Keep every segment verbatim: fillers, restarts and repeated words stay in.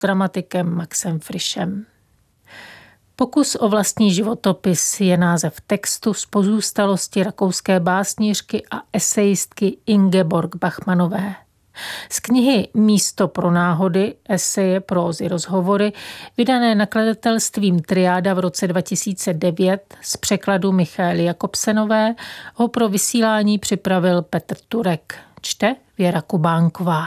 dramatikem Maxem Frischem. Pokus o vlastní životopis je název textu z pozůstalosti rakouské básnířky a esejistky Ingeborg Bachmannové. Z knihy Místo pro náhody, eseje, prózy, rozhovory, vydané nakladatelstvím Triáda v roce dva tisíce devět z překladu Michaely Jakobsenové, ho pro vysílání připravil Petr Turek. Čte Věra Kubánková.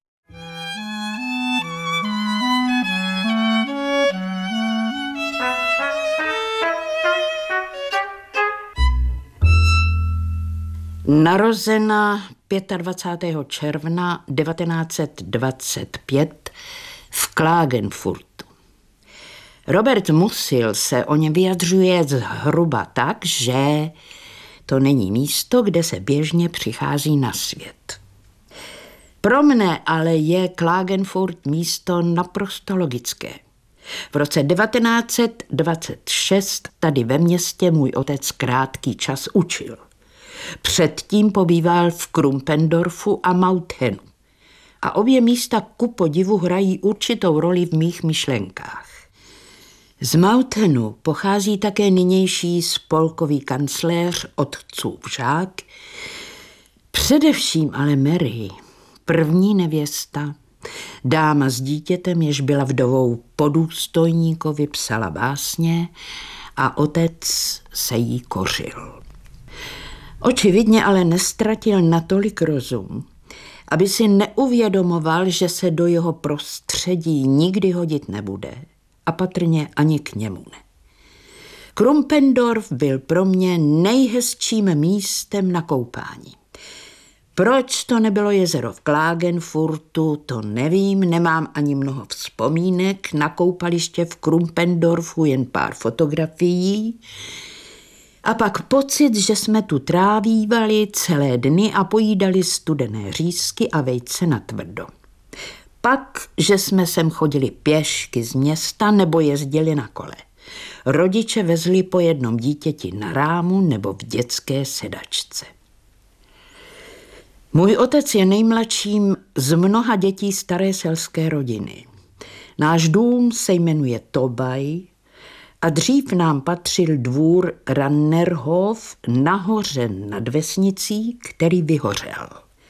Narozena dvacátého pátého června devatenáct set dvacet pět v Klagenfurtu. Robert Musil se o něm vyjadřuje zhruba tak, že to není místo, kde se běžně přichází na svět. Pro mne ale je Klagenfurt místo naprosto logické. V roce devatenáct set dvacet šest tady ve městě můj otec krátký čas učil. Předtím pobýval v Krumpendorfu a Mauthenu. A obě místa ku podivu hrají určitou roli v mých myšlenkách. Z Mauthenu pochází také nynější spolkový kancléř otcův žák, především ale Mary, první nevěsta, dáma s dítětem, jež byla vdovou po důstojníkovi, psala básně a otec se jí kořil. Očividně ale nestratil natolik rozum, aby si neuvědomoval, že se do jeho prostředí nikdy hodit nebude a patrně ani k němu ne. Krumpendorf byl pro mě nejhezčím místem na koupání. Proč to nebylo jezero v Klagenfurtu, to nevím, nemám ani mnoho vzpomínek, na koupaliště v Krumpendorfu jen pár fotografií, a pak pocit, že jsme tu trávívali celé dny a pojídali studené řízky a vejce na tvrdo. Pak, že jsme sem chodili pěšky z města nebo jezdili na kole. Rodiče vezli po jednom dítěti na rámu nebo v dětské sedačce. Můj otec je nejmladším z mnoha dětí staré selské rodiny. Náš dům se jmenuje Tobaj, a dřív nám patřil dvůr Rannerhof nahoře nad vesnicí, který vyhořel.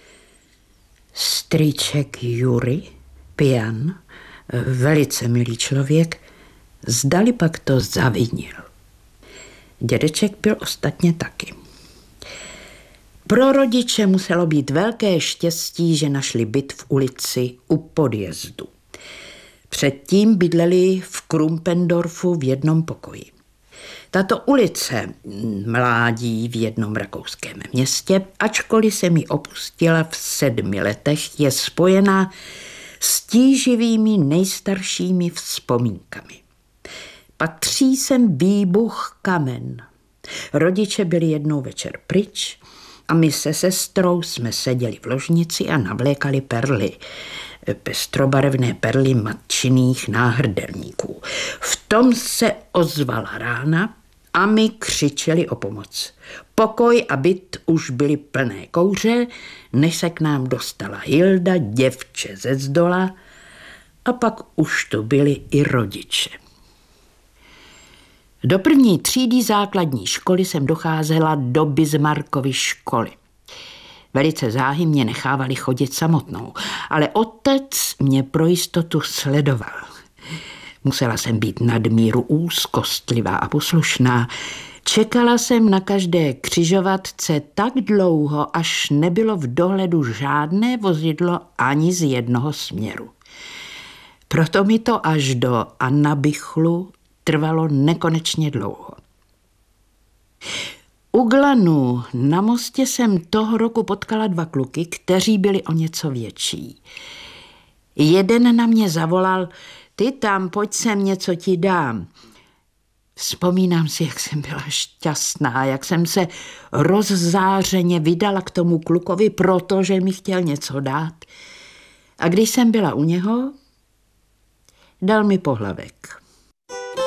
Strýček Juri, pijan, velice milý člověk, zdali pak to zavinil. Dědeček byl ostatně taky. Pro rodiče muselo být velké štěstí, že našli byt v ulici u podjezdu. Předtím bydleli v Krumpendorfu v jednom pokoji. Tato ulice, mládí v jednom rakouském městě, ačkoliv se mi opustila v sedmi letech, je spojena s tíživými nejstaršími vzpomínkami. Patří sem výbuch kamen. Rodiče byli jednou večer pryč a my se sestrou jsme seděli v ložnici a navlékali perly. Pestrobarevné perly matčinných náhrdelníků. V tom se ozvala rána a my křičeli o pomoc. Pokoj a byt už byly plné kouře, než se k nám dostala Hilda, děvče ze zdola, a pak už to byli i rodiče. Do první třídy základní školy jsem docházela do Bismarckovy školy. Velice záhy mě nechávali chodit samotnou, ale otec mě pro jistotu sledoval. Musela jsem být nadmíru úzkostlivá a poslušná. Čekala jsem na každé křižovatce tak dlouho, až nebylo v dohledu žádné vozidlo ani z jednoho směru. Proto mi to až do Annabichlu trvalo nekonečně dlouho. U Glanu na mostě jsem toho roku potkala dva kluky, kteří byli o něco větší. Jeden na mě zavolal: ty tam, pojď sem, něco ti dám. Vzpomínám si, jak jsem byla šťastná, jak jsem se rozzářeně vydala k tomu klukovi, protože mi chtěl něco dát. A když jsem byla u něho, dal mi pohlavek.